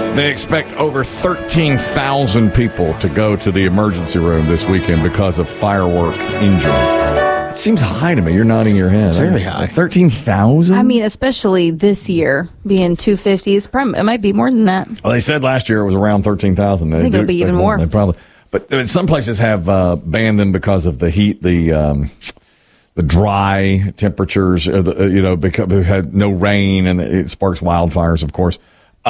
They expect over 13,000 people to go to the emergency room this weekend because of firework injuries. It seems high to me. You're nodding your head. It's very high. 13,000? I mean, especially this year, being 250s. It might be more than that. Well, they said last year it was around 13,000. I think it'll be even more. They probably, but some places have banned them because of the heat, the dry temperatures, because we've had no rain and it sparks wildfires, of course.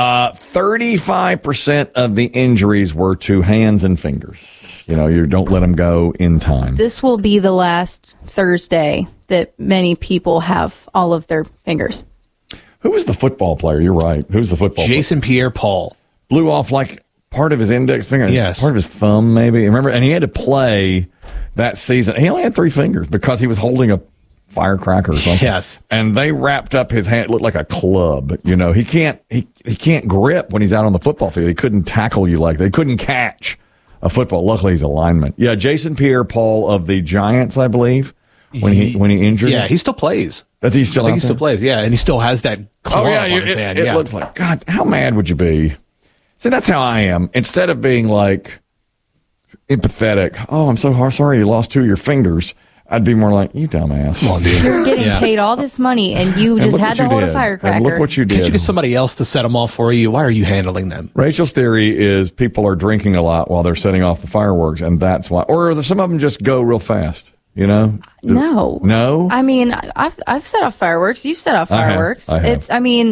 35% of the injuries were to hands and fingers. You don't let them go in time. This will be the last Thursday that many people have all of their fingers. Who was the football player? You're right. Who's the football player? Jason Pierre-Paul. Blew off like part of his index finger. Yes. Part of his thumb, maybe. Remember? And he had to play that season. He only had 3 fingers because he was holding a firecracker or something. Yes. And they wrapped up his hand. It looked like a club. He can't grip when he's out on the football field. He couldn't tackle you like that. He couldn't catch a football. Luckily, he's a lineman. Yeah, Jason Pierre-Paul of the Giants, I believe, when he injured. Yeah, he still plays. Does he still? I think he still plays. Yeah, and he still has that club on his hand. It looks like, God, how mad would you be? See, that's how I am. Instead of being like empathetic, oh, I'm so sorry you lost 2 of your fingers, I'd be more like, you dumbass. Come on, dude. You're getting paid all this money, and you just had to hold a firecracker. And look what you did. Can't you get somebody else to set them off for you? Why are you handling them? Rachel's theory is people are drinking a lot while they're setting off the fireworks, and that's why. Or some of them just go real fast, No. No? I mean, I've set off fireworks. You've set off fireworks. I have.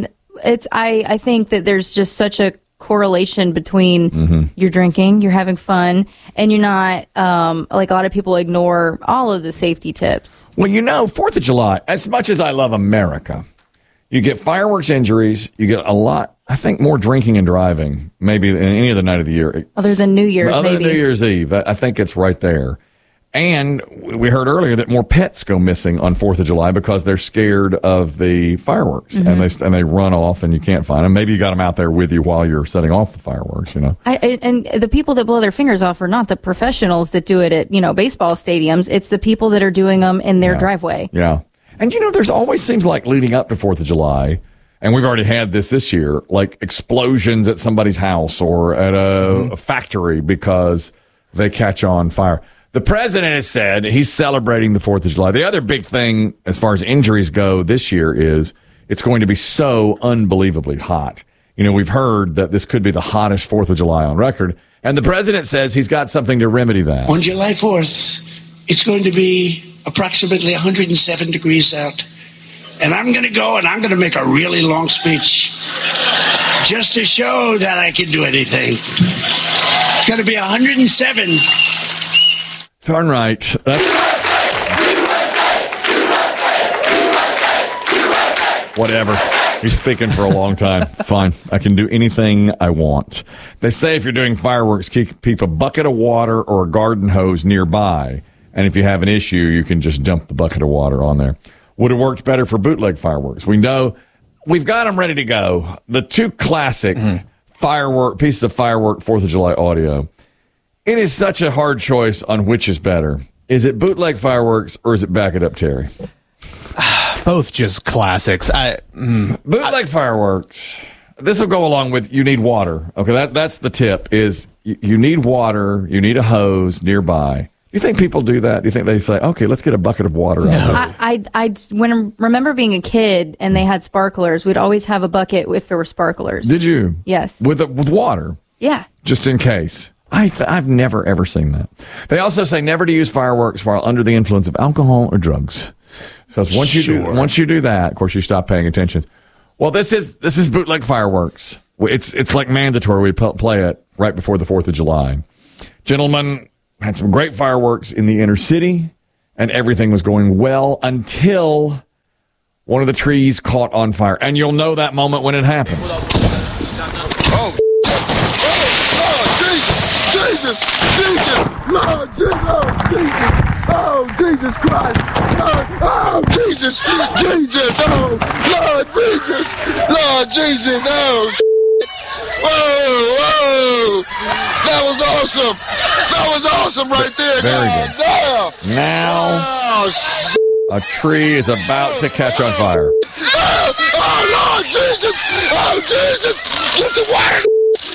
I think that there's just such a correlation between you're drinking, you're having fun, and you're not, like a lot of people ignore all of the safety tips. Well, 4th of July, as much as I love America, you get fireworks injuries, you get a lot, I think, more drinking and driving, maybe than any other night of the year. Other than New Year's, Other maybe. than New Year's Eve. I think it's right there. And we heard earlier that more pets go missing on 4th of July because they're scared of the fireworks and they run off and you can't find them. Maybe you got them out there with you while you're setting off the fireworks, And the people that blow their fingers off are not the professionals that do it at, baseball stadiums. It's the people that are doing them in their driveway. Yeah. And, there's always seems like leading up to 4th of July, and we've already had this year, like explosions at somebody's house or at a factory because they catch on fire. The president has said he's celebrating the 4th of July. The other big thing as far as injuries go this year is it's going to be so unbelievably hot. We've heard that this could be the hottest 4th of July on record. And the president says he's got something to remedy that. On July 4th, it's going to be approximately 107 degrees out. And I'm going to go and I'm going to make a really long speech just to show that I can do anything. It's going to be 107. Darn right. Whatever. He's speaking for a long time. Fine. I can do anything I want. They say if you're doing fireworks, keep a bucket of water or a garden hose nearby. And if you have an issue, you can just dump the bucket of water on there. Would have worked better for bootleg fireworks. We know we've got them ready to go. The 2 classic pieces of firework 4th of July audio. It is such a hard choice on which is better. Is it bootleg fireworks or is it Back It Up, Terry? Both just classics. Bootleg fireworks. This will go along with you need water. Okay, that's the tip is you need water, you need a hose nearby. You think people do that? Do you think they say, okay, let's get a bucket of water? No. I remember being a kid and they had sparklers. We'd always have a bucket if there were sparklers. Did you? Yes. With water? Yeah. Just in case. I've never, ever seen that. They also say never to use fireworks while under the influence of alcohol or drugs. So once you do that, of course, you stop paying attention. Well, this is bootleg fireworks. It's like mandatory. We play it right before the 4th of July. Gentlemen had some great fireworks in the inner city, and everything was going well until one of the trees caught on fire. And you'll know that moment when it happens. Lord Jesus Christ. Oh, Jesus. Lord Jesus. Oh, whoa. That was awesome right there. Very good. Now, a tree is about to catch on fire. Oh, Lord Jesus. Oh, Jesus. Get the water.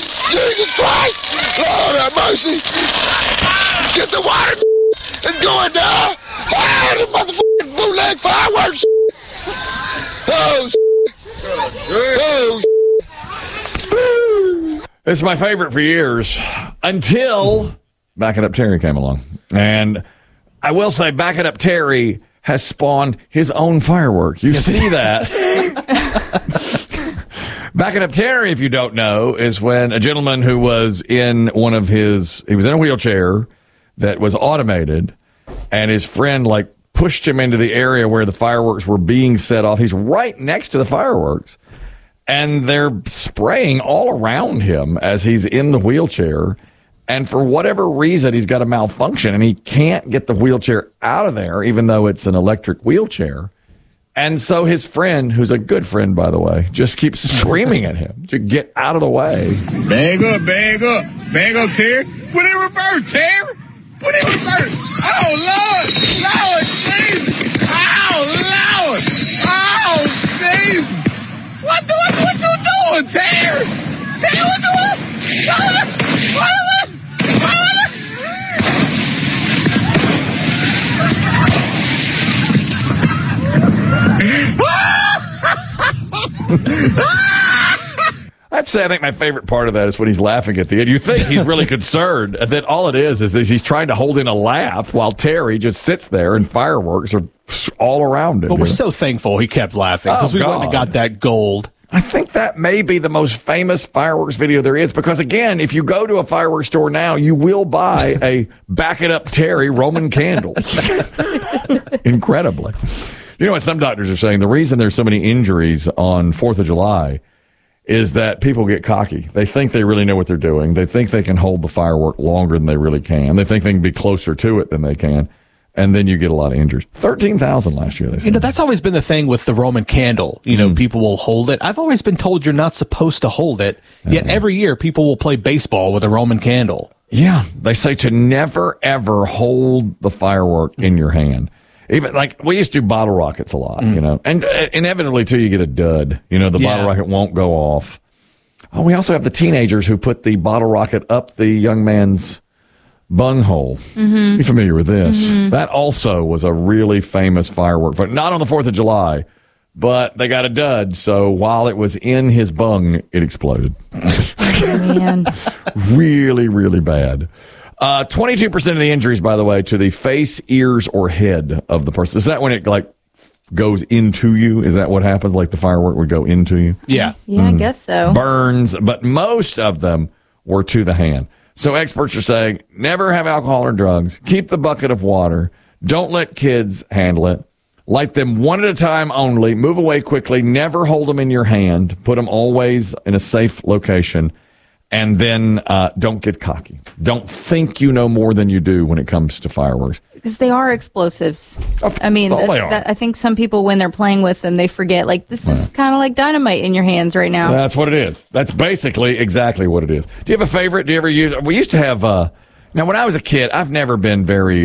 It's my favorite for years until Backing Up Terry came along. And I will say, Backing Up Terry has spawned his own fireworks. You see that. Backing Up Terry, if you don't know, is when a gentleman who was in he was in a wheelchair that was automated, and his friend pushed him into the area where the fireworks were being set off. He's right next to the fireworks. And they're spraying all around him as he's in the wheelchair. And for whatever reason, he's got a malfunction and he can't get the wheelchair out of there, even though it's an electric wheelchair. And so his friend, who's a good friend, by the way, just keeps screaming at him to get out of the way. Bag up, Terry. Put it in reverse, Terry. Put it in reverse. Oh, Lord, Jesus. Oh, Lord. Oh, Jesus. What you doing, Terry? Terry, what you doing? I have to say, I think my favorite part of that is when he's laughing at the end. You think he's really concerned, and then all it is he's trying to hold in a laugh while Terry just sits there and fireworks are all around him. But we're so thankful he kept laughing because we wouldn't have got that gold. I think that may be the most famous fireworks video there is because, again, if you go to a fireworks store now, you will buy a Back It Up Terry Roman candle. Incredibly. You know what some doctors are saying? The reason there's so many injuries on 4th of July is that people get cocky. They think they really know what they're doing. They think they can hold the firework longer than they really can. They think they can be closer to it than they can. And then you get a lot of injuries. 13,000 last year, they said. That's always been the thing with the Roman candle. People will hold it. I've always been told you're not supposed to hold it. Yet every year people will play baseball with a Roman candle. Yeah. They say to never, ever hold the firework in your hand. Even we used to do bottle rockets a lot, and inevitably too, you get a dud. Bottle rocket won't go off. Oh, we also have the teenagers who put the bottle rocket up the young man's bunghole. Mm-hmm. You familiar with this? Mm-hmm. That also was a really famous firework, but not on the 4th of July, but they got a dud. So while it was in his bung, it exploded. Oh, man. Really, really bad. 22% of the injuries, by the way, to the face, ears, or head of the person. Is that when it goes into you? Is that what happens? Like the firework would go into you? Yeah. Yeah, I guess so. Burns, but most of them were to the hand. So experts are saying, never have alcohol or drugs. Keep the bucket of water. Don't let kids handle it. Light them one at a time only. Move away quickly. Never hold them in your hand. Put them always in a safe location. And then don't get cocky. Don't think you know more than you do when it comes to fireworks. Because they are explosives. I mean, I think some people, when they're playing with them, they forget, this is kind of like dynamite in your hands right now. That's what it is. That's basically exactly what it is. Do you have a favorite? Do you ever use it? We used to have, now when I was a kid, I've never been very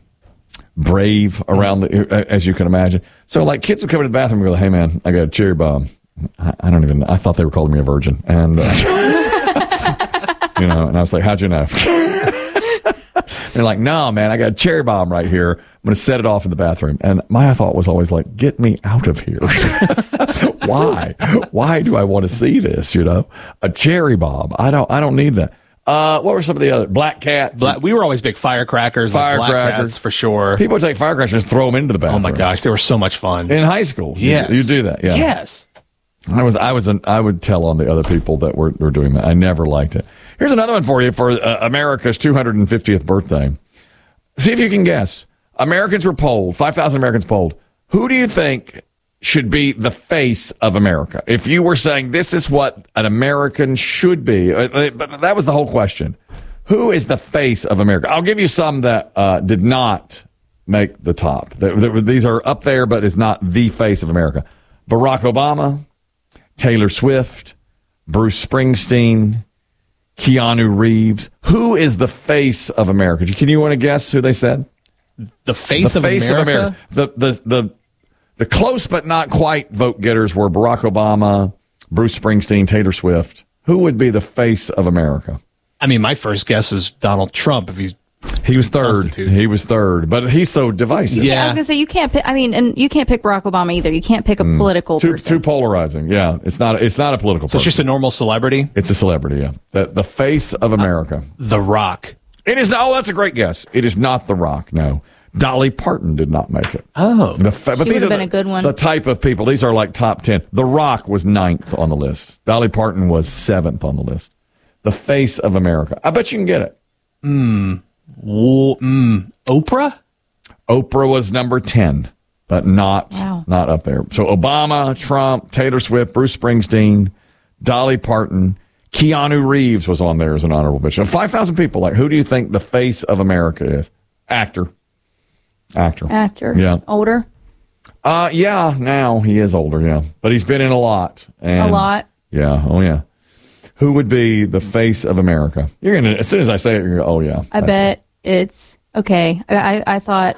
brave around, as you can imagine. So kids would come into the bathroom and go, hey man, I got a cherry bomb. I thought they were calling me a virgin. And, and I was like, how'd you know? They're like, no, man, I got a cherry bomb right here. I'm going to set it off in the bathroom. And my thought was always get me out of here. Why? Why do I want to see this? A cherry bomb. I don't need that. What were some of the other black cats? We were always big firecrackers. Black cats for sure. People would take firecrackers and just throw them into the bathroom. Oh my gosh, they were so much fun in high school. Yes, you do that. Yeah. Yes. I would tell on the other people that were doing that. I never liked it. Here's another one for you for America's 250th birthday. See if you can guess. Americans were polled, 5,000 Americans polled. Who do you think should be the face of America? If you were saying this is what an American should be, but that was the whole question. Who is the face of America? I'll give you some that did not make the top. These are up there, but it's not the face of America. Barack Obama, Taylor Swift, Bruce Springsteen, Keanu Reeves. Who is the face of America? Can you want to guess who they said? The face of America? The close but not quite vote getters were Barack Obama, Bruce Springsteen, Taylor Swift. Who would be the face of America? I mean, my first guess is Donald Trump if he's He was third. Constitutes. He was third, but he's so divisive. Yeah. I was gonna say you can't pick. I mean, and you can't pick Barack Obama either. You can't pick a political person. Too polarizing. Yeah, it's not a political So it's person. just a normal celebrity? It's a celebrity, yeah. The face of America. The Rock. It is not. Oh, that's a great guess. It is not The Rock, no. Dolly Parton did not make it. Oh. But She these would've are been a good one. The type of people. These are like top 10. The Rock was 9th on the list. Dolly Parton was 7th on the list. The face of America. I bet you can get it. Oprah? Oprah was number 10, but not up there. So Obama, Trump, Taylor Swift, Bruce Springsteen, Dolly Parton, Keanu Reeves was on there as an honorable mention. 5,000 people. Like, who do you think the face of America is? Actor. Yeah. Older. Yeah, now he is older, yeah. But he's been in a lot. And, A lot. Yeah, oh yeah. Who would be the face of America? You're gonna, as soon as I say it, you're gonna go, oh yeah. I bet it's okay. I thought,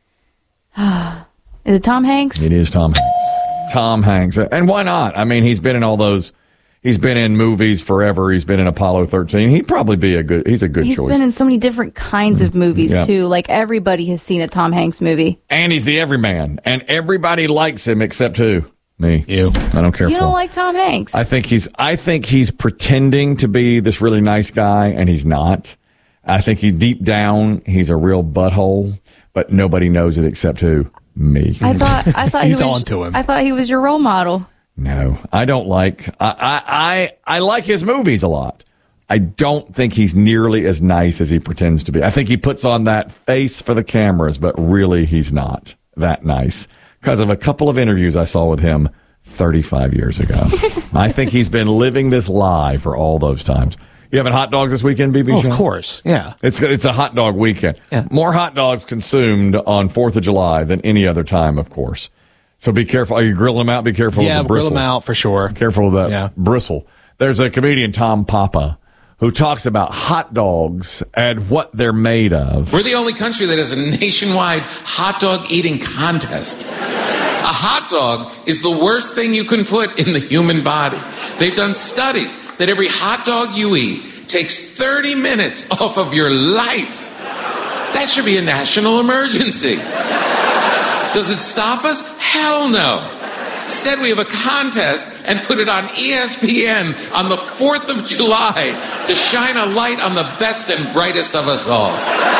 is it Tom Hanks? It is Tom Hanks. Tom Hanks. And why not? I mean, he's been in all those, he's been in movies forever. He's been in Apollo 13. He'd probably be he's a good He's choice. been in so many different kinds of movies Yeah. too. Like everybody has seen a Tom Hanks movie. And he's the everyman. And everybody likes him except who? Me. You. I don't care You for don't him. like Tom Hanks? I think he's pretending to be this really nice guy, and he's not. I think deep down he's a real butthole, but nobody knows it except who? Me. I thought He's he was, on to him. I thought he was your role model. No, I don't like. I like his movies a lot. I don't think he's nearly as nice as he pretends to be. I think he puts on that face for the cameras, but really he's not that nice because of a couple of interviews I saw with him 35 years ago. I think he's been living this lie for all those times. You having hot dogs this weekend, BB? Oh, Sean? of course. Yeah. It's a hot dog weekend. Yeah. More hot dogs consumed on 4th of July than any other time, of course. So be careful. Are you grilling them out? Be careful Yeah, of the grill bristle. them out for sure. Careful of that Yeah. bristle. There's a comedian, Tom Papa, who talks about hot dogs and what they're made of. We're the only country that has a nationwide hot dog eating contest. A hot dog is the worst thing you can put in the human body. They've done studies that every hot dog you eat takes 30 minutes off of your life. That should be a national emergency. Does it stop us? Hell no. Instead, we have a contest and put it on ESPN on the 4th of July to shine a light on the best and brightest of us all.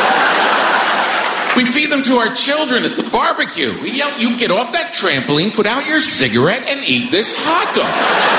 We feed them to our children at the barbecue. We yell, you get off that trampoline, put out your cigarette, and eat this hot dog.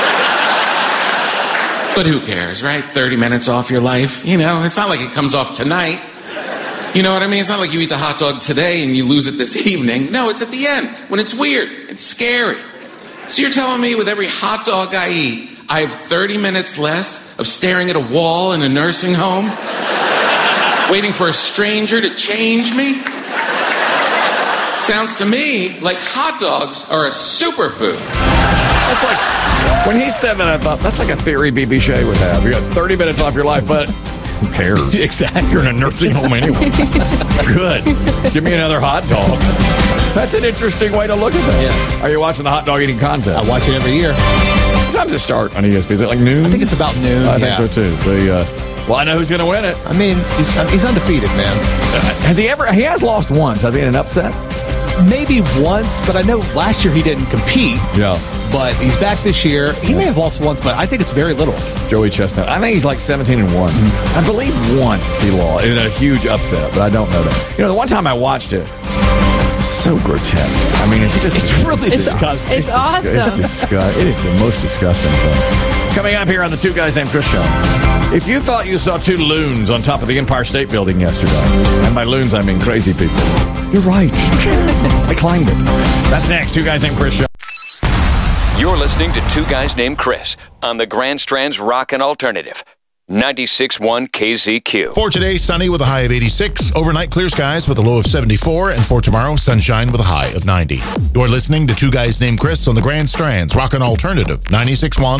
But who cares, right? 30 minutes off your life. You know, it's not like it comes off tonight. You know what I mean? It's not like you eat the hot dog today and you lose it this evening. No, it's at the end when it's weird. It's scary. So you're telling me with every hot dog I eat, I have 30 minutes less of staring at a wall in a nursing home? Waiting for a stranger to change me? Sounds to me like hot dogs are a superfood. That's like, when he said that, I thought, that's like a theory BB Shea would have. You got 30 minutes off your life, but who cares? Exactly. You're in a nursing home anyway. Good. Give me another hot dog. That's an interesting way to look at that. Yeah. Are you watching the hot dog eating contest? I watch it every year. What time does it start on ESPN? Is it like noon? I think it's about noon. I yeah. think so too. Well, I know who's going to win it. I mean, he's undefeated, man. Has he ever? He has lost once. Has he in an upset? Maybe once, but I know last year he didn't compete. Yeah. But he's back this year. He may have lost once, but I think it's very little. Joey Chestnut. I think he's like 17-1. I believe once he lost in a huge upset, but I don't know that. You know, the one time I watched it, so grotesque. I mean, it's really disgusting. It's awesome. It's disgusting. It is the most disgusting thing. Coming up here on the Two Guys Named Chris Show. If you thought you saw two loons on top of the Empire State Building yesterday, and by loons I mean crazy people, you're right. I climbed it. That's next. Two Guys Named Chris Show. You're listening to Two Guys Named Chris on the Grand Strand's Rockin' Alternative. 96.1 KZQ. For today, sunny with a high of 86. Overnight, clear skies with a low of 74. And for tomorrow, sunshine with a high of 90. You're listening to Two Guys Named Chris on the Grand Strand's Rockin' Alternative 96.1